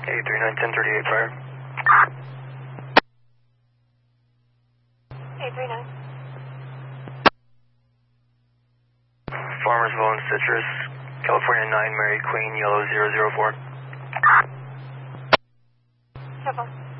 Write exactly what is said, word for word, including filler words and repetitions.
eight three nine, ten thirty-eight, fire. eight three nine. Farmersville and Citrus, California nine, Mary Queen, yellow zero zero four. Triple.